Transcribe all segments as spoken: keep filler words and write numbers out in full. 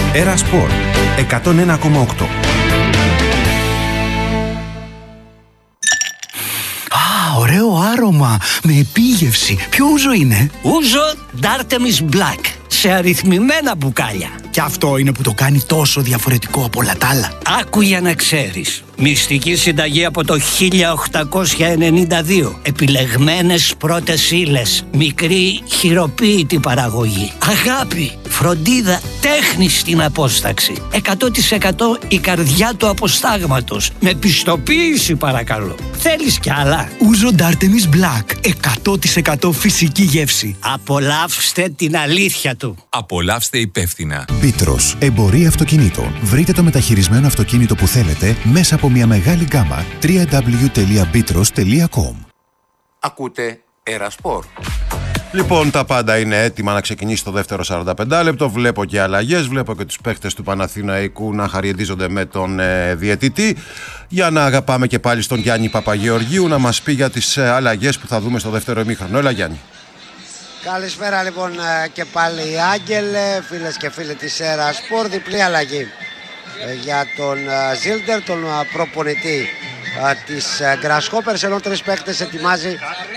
Έρα Σπορ εκατόν ένα κόμμα οκτώ. Α, ωραίο άρωμα με επίγευση. Ποιο ούζο είναι? Ούζο Artemis Black, σε αριθμημένα μπουκάλια. Και αυτό είναι που το κάνει τόσο διαφορετικό από όλα τα άλλα. Άκου για να ξέρεις. Μυστική συνταγή από το χίλια οκτακόσια ενενήντα δύο. Επιλεγμένες πρώτες ύλες. Μικρή χειροποίητη παραγωγή. Αγάπη, φροντίδα, τέχνη στην απόσταξη. εκατό τοις εκατό η καρδιά του αποστάγματος. Με πιστοποίηση παρακαλώ. Θέλεις κι άλλα? Ούζο Artemis Black. εκατό τοις εκατό φυσική γεύση. Απολαύστε την αλήθεια του. Απολαύστε υπεύθυνα. Μπίτρος, εμπορία αυτοκινήτων. Βρείτε το μεταχειρισμένο αυτοκίνητο που θέλετε μέσα από μια μεγάλη γκάμα. double-u double-u double-u τελεία μπίτρος τελεία κομ. Ακούτε Έρα Σπορ. Λοιπόν, τα πάντα είναι έτοιμα να ξεκινήσει το δεύτερο σαράντα πέντε λεπτό. Βλέπω και αλλαγές. Βλέπω και τους παίχτες του Παναθηναϊκού να χαριεντίζονται με τον ε, διαιτητή. Για να αγαπάμε και πάλι στον Γιάννη Παπαγεωργίου να μας πει για τις ε, αλλαγές που θα δούμε στο δεύτερο ημίχρονο. Έλα, Γιάννη. Καλησπέρα λοιπόν και πάλι, Άγγελε, φίλες και φίλοι της Έρα Σπορ. Διπλή αλλαγή για τον Ζίλντερ, τον προπονητή της Γκρασχόπερς, ενώ τρεις παίκτες ετοιμάζει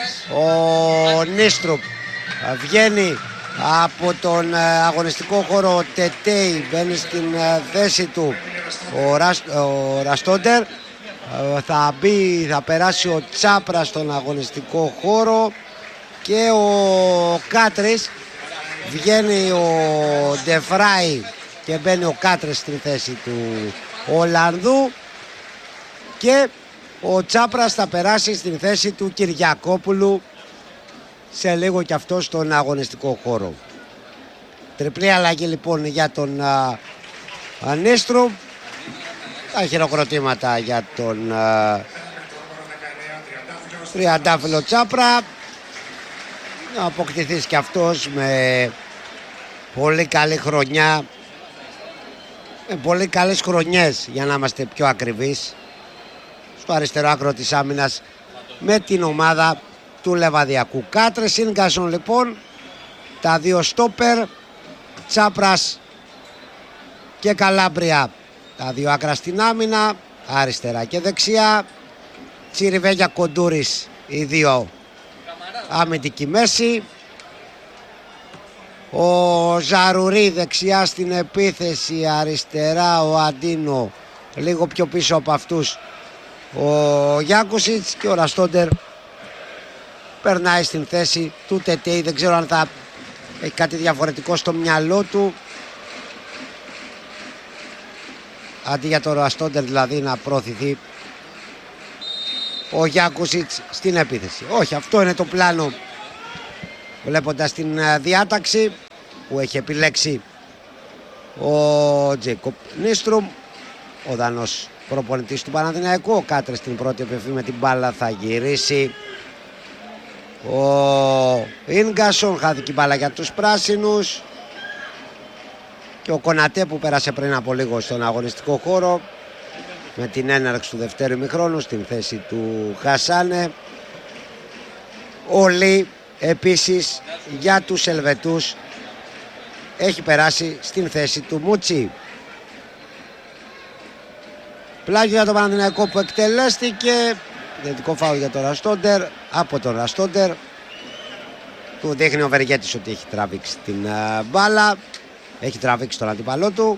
ο Νίστρουπ. Βγαίνει από τον αγωνιστικό χώρο ο Τετέι, μπαίνει στην θέση του ο, Ρασ, ο Ραστόντερ. Θα μπει, θα περάσει ο Τσάπρα στον αγωνιστικό χώρο και ο Κάτρης. Βγαίνει ο Ντεφράι και μπαίνει ο Κάτρης στην θέση του Ολλανδού και ο Τσάπρας θα περάσει στην θέση του Κυριακόπουλου σε λίγο και αυτό στον αγωνιστικό χώρο. Τριπλή αλλαγή λοιπόν για τον Νίστρου. Τα χειροκροτήματα για τον α, τριαντάφυλλο Τσάπρα. Να αποκτηθείς και αυτός με πολύ καλή χρονιά, με πολύ καλές χρονιές για να είμαστε πιο ακριβείς, στο αριστερό άκρο της άμυνας με την ομάδα του Λεβαδιακού. Κάτρες, Ίνγκασον λοιπόν, τα δύο στόπερ, Τσάπρας και Καλάμπρια, τα δύο άκρα στην άμυνα, αριστερά και δεξιά, Τσιριβέγια, Κοντούρης, οι δύο αμυντική μέση, ο Ζαρουρί δεξιά στην επίθεση, αριστερά ο Αντίνο, λίγο πιο πίσω από αυτούς ο Γιάκουσιτς και ο Ραστόντερ περνάει στην θέση του Τετέι. Δεν ξέρω αν θα έχει κάτι διαφορετικό στο μυαλό του, αντί για τον Ραστόντερ δηλαδή να προωθηθεί ο Γιάκουσιτς στην επίθεση. Όχι, αυτό είναι το πλάνο βλέποντας την διάταξη που έχει επιλέξει ο Τζέικοπ Νίστρουμ, ο Δανός προπονητής του Παναθηναϊκού. Ο Κάτρες στην πρώτη επαφή με την μπάλα θα γυρίσει. Ο Ίνγκασον, χάθηκε η μπάλα για τους πράσινους, και ο Κονατέ που πέρασε πριν από λίγο στον αγωνιστικό χώρο με την έναρξη του δευτέρου ημιχρόνου στην θέση του Χασάνε. Ο Λί επίσης για τους Ελβετούς έχει περάσει στην θέση του Μούτσι. Πλάγιο για τον Παναθηναϊκό που εκτελέστηκε, δυτικό φάουλ για τον Ραστόντερ, από τον Ραστόντερ. Του δείχνει ο Βεργέτης ότι έχει τραβήξει την uh, μπάλα, έχει τραβήξει τον αντίπαλό του.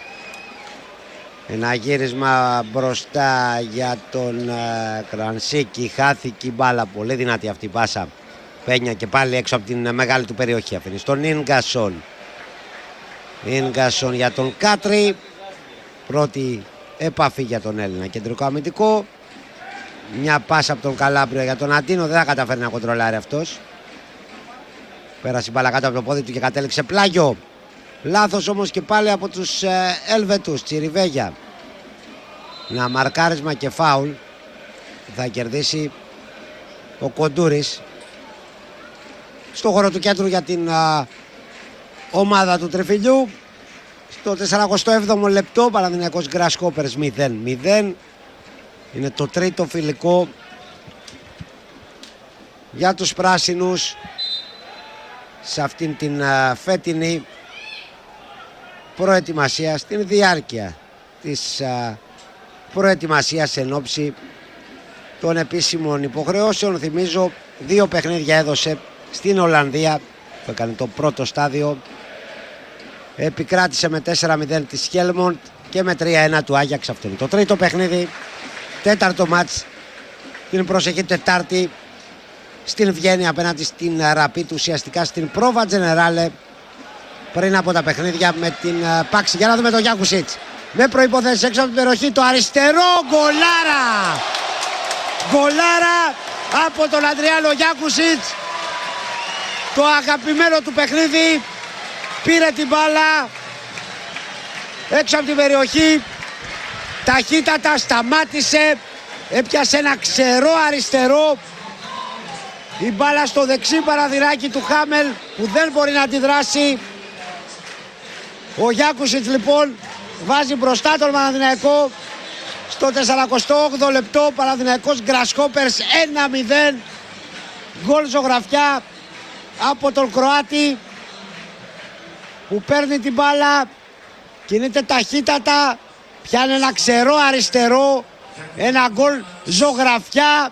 Ένα γύρισμα μπροστά για τον uh, Κρανσίκη, χάθηκε η μπάλα, πολύ δυνατή αυτή η πάσα. Πένια και πάλι έξω από την uh, μεγάλη του περιοχή, αφήνει στον Ίνγκασον. Ίνγκασον για τον Κάτρι, πρώτη επαφή για τον Έλληνα κεντρικό αμυντικό. Μια πάσα από τον Καλάμπριο για τον Αντίνο, δεν θα καταφέρει να κοντρολάρει αυτός. Πέρασε η μπάλα κάτω από το πόδι του και κατέληξε πλάγιο. Λάθος όμως και πάλι από τους ε, Ελβετούς. Τσιριβέγια. Ένα μαρκάρισμα και φάουλ. Θα κερδίσει ο Κοντούρης στο χώρο του κέντρου για την ε, ομάδα του Τριφυλιού. Στο σαρανταεπτό έβδομο λεπτό, Παναθηναϊκός Γκρασχόπερς μηδέν μηδέν. Είναι το τρίτο φιλικό για τους πράσινους σε αυτήν την uh, φέτινη προετοιμασία, στην διάρκεια της α, προετοιμασίας εν ώψη των επίσημων υποχρεώσεων. Θυμίζω, δύο παιχνίδια έδωσε στην Ολλανδία που έκανε το πρώτο στάδιο. Επικράτησε με τέσσερα μηδέν τη Χέλμοντ και με τρία ένα του Άγιαξ. Αυτό είναι το τρίτο παιχνίδι. Τέταρτο μάτς την προσεχή Τετάρτη στην Βιέννη απέναντι στην Ραπίτ, ουσιαστικά στην Πρόβα Τζενεράλε, πριν από τα παιχνίδια με την Πάξη. Για να δούμε τον Γιάκουσιτς με προϋποθέσεις έξω από την περιοχή. Το αριστερό, γκολάρα! Γκολάρα από τον Αντριάνο Γιάκουσιτς, το αγαπημένο του παιχνίδι. Πήρε την μπάλα έξω από την περιοχή, ταχύτατα σταμάτησε, έπιασε ένα ξερό αριστερό. Η μπάλα στο δεξί παραθυράκι του Χάμελ που δεν μπορεί να αντιδράσει. Ο Γιάκουσιτς λοιπόν βάζει μπροστά τον Παναθηναϊκό στο σαρανταοκτώ όγδοο λεπτό. Παναθηναϊκός Grasshoppers ένα μηδέν. Γκολ ζωγραφιά από τον Κροάτη που παίρνει την μπάλα, κινείται ταχύτατα, πιάνει ένα ξερό αριστερό. Ένα γκολ ζωγραφιά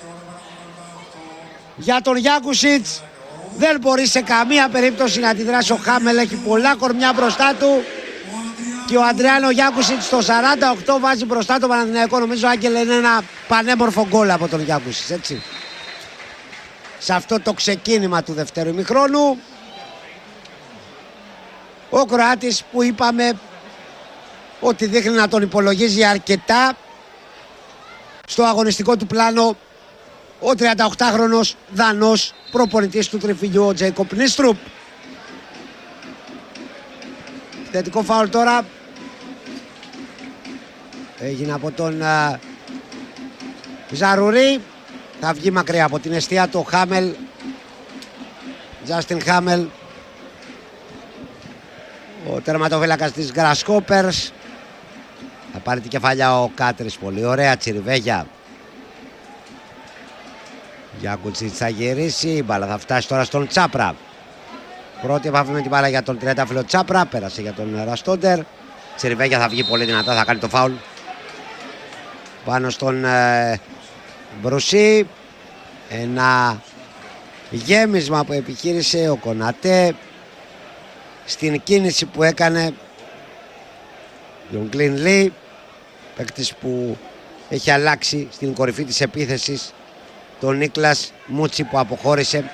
για τον Γιάκουσιτς. Δεν μπορεί σε καμία περίπτωση να αντιδράσει ο Χάμελ, έχει πολλά κορμιά μπροστά του. Και ο Αντριάνο Γιάκουσιτς στο σαράντα οκτώ βάζει μπροστά το Παναθηναϊκό. Νομίζω, Άγγελε, είναι ένα πανέμορφο γκολ από τον Γιάκουσιτς, έτσι. Σε αυτό το ξεκίνημα του δεύτερου ημιχρόνου, ο Κροάτης που είπαμε ότι δείχνει να τον υπολογίζει αρκετά στο αγωνιστικό του πλάνο, ο τριανταοκτάχρονος Δανός προπονητής του Τριφυλιού, ο Τζέικοπ Νίστρουπ. Θετικό φάουλ τώρα έγινε από τον α, Ζαρουρί. Θα βγει μακριά από την εστία του Χάμελ, Τζάστιν Χάμελ, ο τερματοφύλακας της Grasshoppers. Θα πάρει την κεφαλιά ο Κάτρης, πολύ ωραία τσιριβέγια. Γιάκουσιτς θα γυρίσει, η μπάλα θα φτάσει τώρα στον Τσάπρα. Πρώτη επαφή με την μπάλα για τον τριαντάφυλλο Τσάπρα, πέρασε για τον Ραστόντερ. Τσιριβέγια θα βγει πολύ δυνατά, θα κάνει το φάουλ πάνω στον ε, Μπρουσί. Ένα γέμισμα που επιχείρησε ο Κονατέ στην κίνηση που έκανε τον Γκλιν Λί, παίκτης που έχει αλλάξει στην κορυφή της επίθεσης τον Νίκλας Μούτσι που αποχώρησε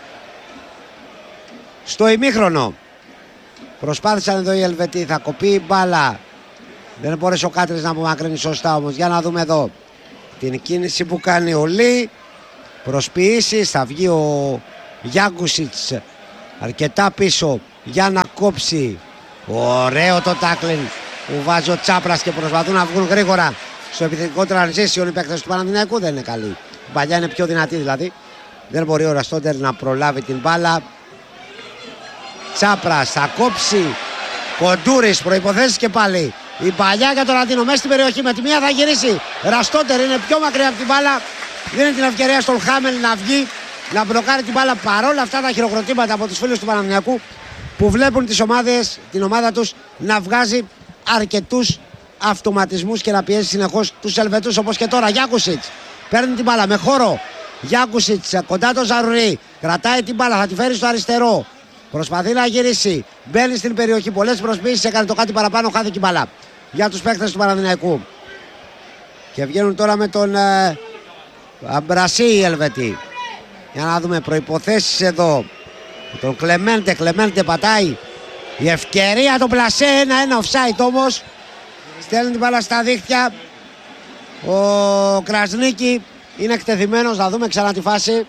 στο ημίχρονο. Προσπάθησαν εδώ οι Ελβετοί, θα κοπεί η μπάλα, δεν μπόρεσε ο Κάτρης να απομακρύνει σωστά όμως. Για να δούμε εδώ την κίνηση που κάνει ο Λί, προσποιήσεις, θα βγει ο Γιάκουσιτς αρκετά πίσω για να κόψει. Ωραίο το τάκλιν που βάζει ο Τσάπρας και προσπαθούν να βγουν γρήγορα στο επιθετικό transition οι παίκτες του Παναθηναϊκού. Δεν είναι καλή, η παλιά είναι πιο δυνατή δηλαδή. Δεν μπορεί ο Ραστόντερ να προλάβει την μπάλα. Τσάπρας θα κόψει, Κοντούρης, προϋποθέσεις και πάλι. Η παλιά για τον Αντίνο μέσα στην περιοχή, με τη μία θα γυρίσει. Ραστόντερ είναι πιο μακριά από την μπάλα, δίνει την ευκαιρία στον Χάμελ να βγει, να μπλοκάρει την μπάλα. Παρόλα αυτά τα χειροκροτήματα από τους φίλους του Παναθηναϊκού που βλέπουν τις ομάδες, την ομάδα τους να βγάζει αρκετούς αυτοματισμούς και να πιέζει συνεχώς τους Ελβετούς, όπως και τώρα. Γιάκουσιτς παίρνει την μπάλα με χώρο. Γιάκουσιτς κοντά το Ζαρουρί, κρατάει την μπάλα, θα τη φέρει στο αριστερό. Προσπαθεί να γυρίσει, μπαίνει στην περιοχή, πολλές προσποιήσεις, έκανε το κάτι παραπάνω, χάθηκε η μπάλα για τους παίκτες του Παναθηναϊκού. Και βγαίνουν τώρα με τον ε, Αμπρασί οι Ελβετοί. Για να δούμε προϋποθέσεις εδώ. Τον Κλεμέντε, Κλεμέντε πατάει. Η ευκαιρία, το πλασέ, ένα ένα offside όμως. Στέλνει την μπάλα στα δίχτυα. Ο Κρασνίκη είναι εκτεθειμένος, να δούμε ξανά τη φάση.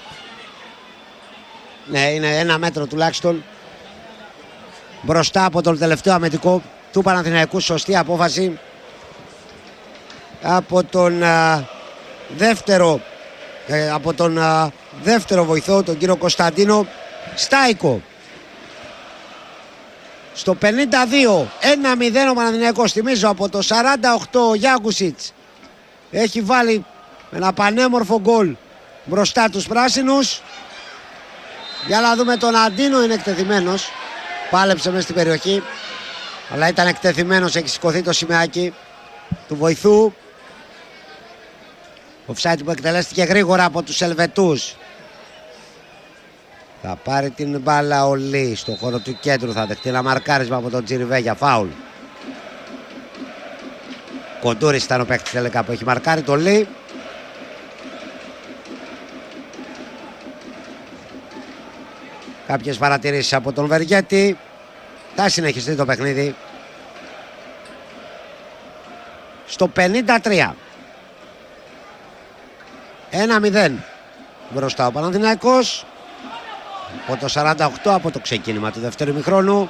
Ναι, είναι ένα μέτρο τουλάχιστον μπροστά από τον τελευταίο αμυντικό του Παναθηναϊκού. Σωστή απόφαση από τον α, δεύτερο ε, από τον α, δεύτερο βοηθό, τον κύριο Κωνσταντίνο Στάικο. Στο πενήντα δύο ένα μηδέν ο Παναθηναϊκός. Θυμίζω από το σαράντα οκτώ ο Γιάκουσιτς έχει βάλει ένα πανέμορφο γκολ μπροστά τους πράσινους. Για να δούμε τον Αντίνο, είναι εκτεθειμένος, πάλεψε μέσα στην περιοχή. Αλλά ήταν εκτεθειμένος, έχει σηκωθεί το σημαίακι του βοηθού. Offside που εκτελέστηκε γρήγορα από τους Ελβετούς. Θα πάρει την μπάλα ο Λί στο χώρο του κέντρου. Θα δεχτεί ένα μαρκάρισμα από τον Τσιριβέγια. Φάουλ. Κοντούρης ήταν ο παίκτης τελικά που έχει μαρκάρει τον Λί. Κάποιες παρατηρήσεις από τον Βεργέτη. Θα συνεχιστεί το παιχνίδι στο πενήντα τρία. ένα μηδέν μπροστά ο Παναθηναϊκός από το σαράντα οκτώ, από το ξεκίνημα του δεύτερου ημιχρόνου.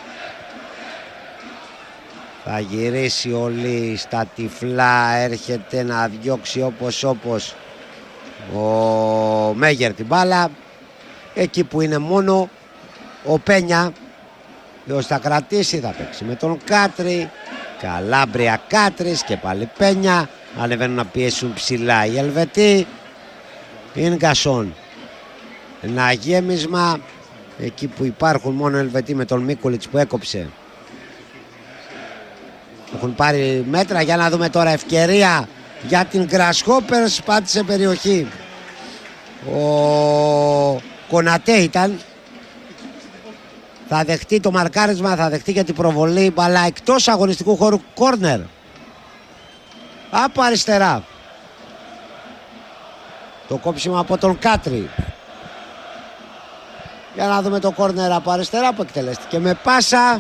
Θα γυρίσει ο Λί στα τυφλά, έρχεται να διώξει όπως όπως ο Μέγερ την μπάλα. Εκεί που είναι μόνο ο Πένια, ποιος θα κρατήσει, θα παίξει με τον Κάτρι. Καλάμπρια Κάτρις και πάλι Πένια. Ανεβαίνουν να πιέσουν ψηλά οι Ελβετοί. Ίνγκασον, ένα γέμισμα εκεί που υπάρχουν μόνο Ελβετοί με τον Μίκουλιτς που έκοψε. Έχουν πάρει μέτρα. Για να δούμε τώρα, ευκαιρία για την Grasshoppers. Πάτησε περιοχή ο Κονατέ ήταν. Θα δεχτεί το μαρκάρισμα, θα δεχτεί και την προβολή. Μπαλά εκτός αγωνιστικού χώρου, κόρνερ από αριστερά. Το κόψιμο από τον Κάτρι. Για να δούμε το κόρνερ από αριστερά που εκτελέστηκε με πάσα.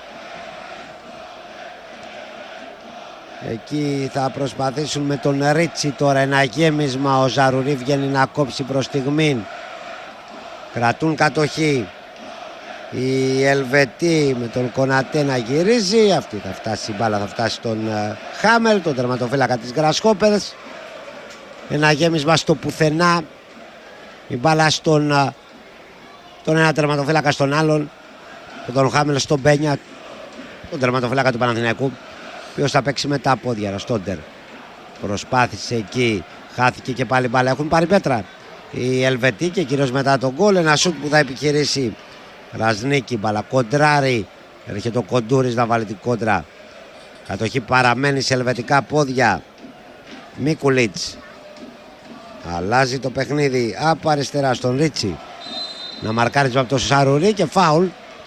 Εκεί θα προσπαθήσουν με τον Ρίτσι τώρα, ένα γέμισμα. Ο Ζαρουρί βγαίνει να κόψει προς στιγμήν. Κρατούν κατοχή οι Ελβετοί με τον Κονατέ να γυρίζει. Αυτή θα φτάσει η μπάλα, θα φτάσει στον uh, Χάμελ, τον τερματοφύλακα της Grasshoppers. Ένα γέμισμα στο πουθενά. Η μπάλα στον uh, τον ένα τερματοφύλακα στον άλλον, τον Χάμελ στον Μπένια, τον τερματοφύλακα του Παναθηναϊκού, ποιος θα παίξει με τα πόδια. Ραστόντερ προσπάθησε εκεί, χάθηκε και πάλι μπάλα. Έχουν πάρει πέτρα οι Ελβετοί και κυρίως μετά τον γκολ. Ένα σουτ που θα επιχειρήσει Ρασνίκη, μπάλα κοντράρει. Έρχεται ο Κοντούρης να βάλει την κόντρα. Κατοχή παραμένει σε ελβετικά πόδια. Μίκουλιτς αλλάζει το παιχνίδι από αριστερά στον Ρίτσι. Να μαρκάρισμα από το Σαρουρί και φάουλ.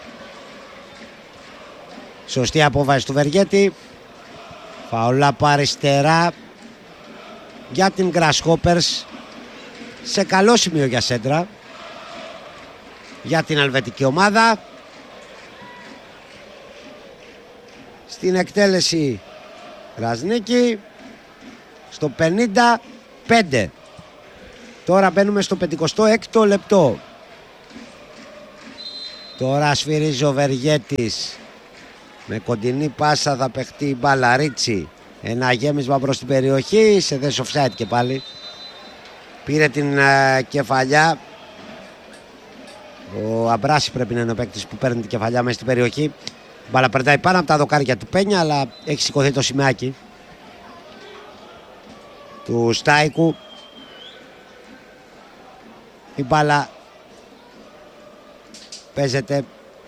Σωστή απόβαση του Βεργέτη. Φάουλ από αριστερά για την Grasshoppers. Σε καλό σημείο για σέντρα για την ελβετική ομάδα. Στην εκτέλεση Ρασνίκη στο πενήντα πέντε. Τώρα μπαίνουμε στο πενηκοστό έκτο λεπτό. Τώρα σφυρίζει ο Βεργέτης. Με κοντινή πάσα θα παιχτεί η μπάλα. Ρίτσι. Ένα γέμισμα προς την περιοχή. Σε θέση offside και πάλι. Πήρε την uh, κεφαλιά. Ο Αμπράση πρέπει να είναι ο παίκτης που παίρνει την κεφαλιά μέσα στην περιοχή. Η μπάλα περνάει πάνω από τα δοκάρια του Πένια, αλλά έχει σηκωθεί το σημαίακι του Στάικου. Η μπάλα παίζεται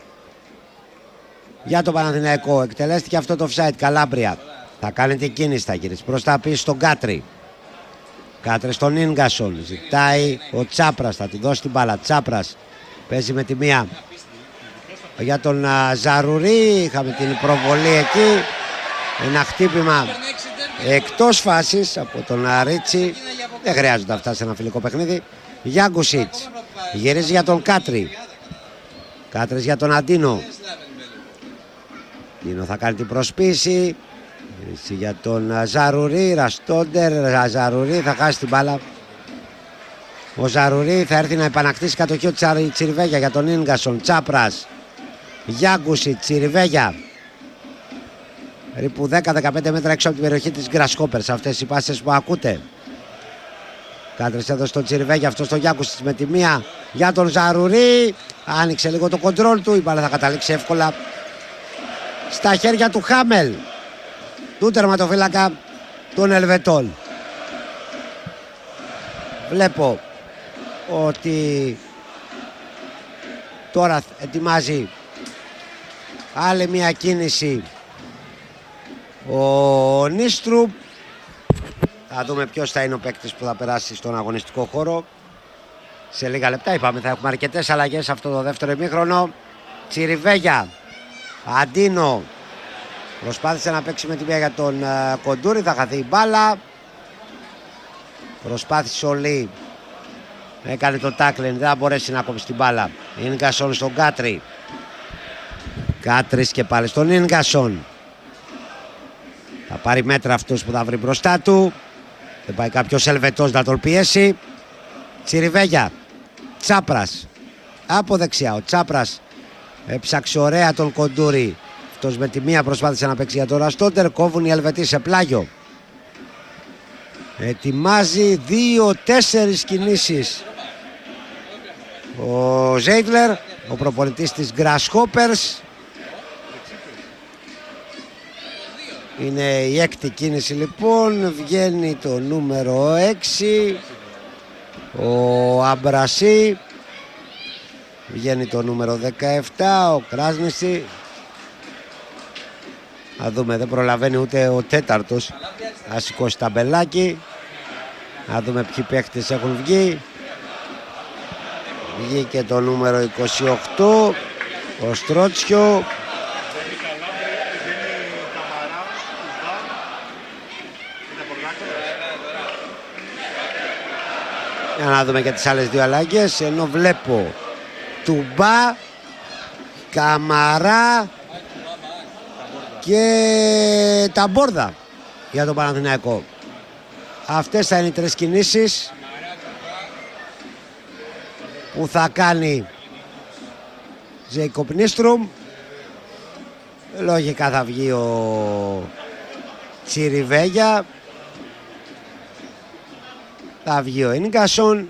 για το Παναθηναϊκό. Εκτελέστηκε αυτό το offside. Καλάμπρια θα κάνει την κίνηση, θα γυρίσει προς τα πίσω στον Κάτρι. Κάτρι στον Ίνγκασον. Ζητάει ο Τσάπρας, θα τη δώσει την μπάλα. Τσάπρας παίζει με τη μία για τον α, Ζαρουρί. Είχαμε την προβολή εκεί. Ένα χτύπημα εκτός φάσης από τον Ρίτσι. Δεν χρειάζονται αυτά σε ένα φιλικό παιχνίδι. Γιάγκουσιτς γυρίζει για τον Κάτρι. Κάτρις για τον Αντίνο. Αντίνο θα κάνει την προσποίηση. Γυρίζει για τον Ζαρουρί. Ραστόντερ. Ζαρουρί θα χάσει την μπάλα. Ο Ζαρουρί θα έρθει να επανακτήσει κατοχή ο Τσιριβέγια για τον Ίνγκασον. Τσάπρας. Γιάγκουσιτς. Τσιριβέγια. Περίπου δέκα με δεκαπέντε μέτρα έξω από την περιοχή της Grasshoppers. Αυτές οι πάσες που ακούτε. Κάτρες εδώ στον Τσιριβέγια, αυτό στο Γιάγκουσιτς με τη μία για τον Ζαρουρί. Άνοιξε λίγο το κοντρόλ του. Η μπάλα θα καταλήξει εύκολα στα χέρια του Χάμελ, του τερματοφύλακα των Ελβετών. Βλέπω ότι τώρα ετοιμάζει άλλη μια κίνηση ο Νίστρου. Θα δούμε ποιος θα είναι ο παίκτης που θα περάσει στον αγωνιστικό χώρο. Σε λίγα λεπτά είπαμε θα έχουμε αρκετές αλλαγές αυτό το δεύτερο ημίχρονο. Τσιριβέγια, Αντίνο. Προσπάθησε να παίξει με τη μία για τον uh, Κοντούρη, θα χαθεί η μπάλα. Προσπάθησε ο Λί. Έκανε το τάκλιν, δεν θα μπορέσει να κόψει την μπάλα. Ίνγκασον στον Κάτρι. Κάτρις και πάλι στον Ίνγκασον. Θα πάρει μέτρα αυτός που θα βρει μπροστά του. Δεν πάει κάποιος Ελβετός να τον πιέσει. Τσιριβέγια. Τσάπρας. Από δεξιά. Ο Τσάπρας έψαξε ωραία τον Κοντούρη. Αυτός με τη μία προσπάθησε να παίξει για τον Ραστόντερ. Κόβουν οι Ελβετοί σε πλάγιο. Ετοιμάζει δύο-τέσσερις κινήσεις ο Ζέιτλερ, ο προπονητής της Grasshoppers. Είναι η έκτη κίνηση λοιπόν. Βγαίνει το νούμερο έξι, ο Αμπρασί. Βγαίνει το νούμερο δεκαεπτά, ο Κράσνηση. Θα δούμε, δεν προλαβαίνει ούτε ο τέταρτος να σηκώσει ταμπελάκι. Να δούμε ποιοι παίχτες έχουν βγει. Βγήκε το νούμερο είκοσι οκτώ, ο Στρότσιο. Για να δούμε και τις άλλες δύο αλλαγές. Ενώ βλέπω Τουμπά, Καμαρά και Ταμπόρδα για τον Παναθηναϊκό. Αυτές θα είναι οι τρεις κινήσεις που θα κάνει Τζέικοπ Νίστρουμ. Λογικά θα βγει ο Τσιριβέγια. Θα βγει ο Ίνγκασον.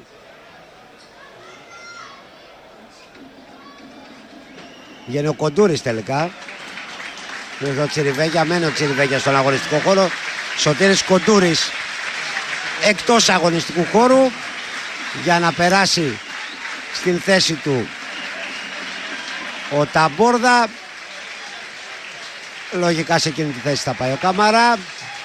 Βγαίνει ο Κοντούρης τελικά. Εδώ ο Τσιριβέγια, μένει ο Τσιριβέγια στον αγωνιστικό χώρο. Σωτήρης Κοντούρης εκτός αγωνιστικού χώρου για να περάσει στην θέση του ο Ταμπόρδα. Λογικά σε εκείνη τη θέση θα πάει ο Καμαρά.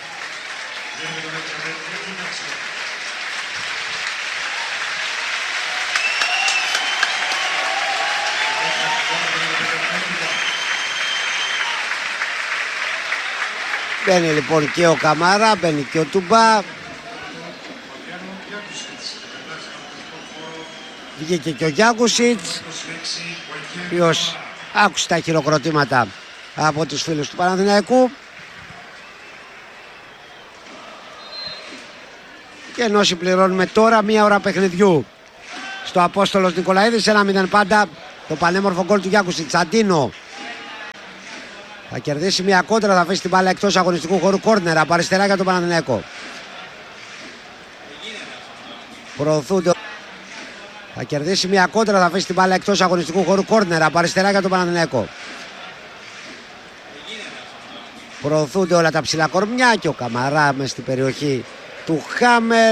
Μπαίνει λοιπόν και ο Καμάρα, μπαίνει και ο Τουμπά. Βγήκε και ο Γιάκουσιτς, ποιος άκουσε τα χειροκροτήματα από τους φίλους του Παναθηναϊκού. Και ενώ συμπληρώνουμε τώρα μία ώρα παιχνιδιού στο Απόστολος Νικολαίδης, ένα μηδέν πάντα, το πανέμορφο γκολ του Γιάκουσιτς. Αντίνο θα κερδίσει μια κόντρα, θα αφήσει την μπάλα εκτός αγωνιστικού χώρου. Κόρνερ από αριστερά για τον Παναθηναϊκό. Προωθούνται. Θα κερδίσει μια κόντρα, θα αφήσει την μπάλα εκτός αγωνιστικού χώρου. Κόρνερ από αριστερά για τον Παναθηναϊκό. Προωθούνται όλα τα ψηλά κορμιά και ο Καμαρά μες στην περιοχή του Χάμερ.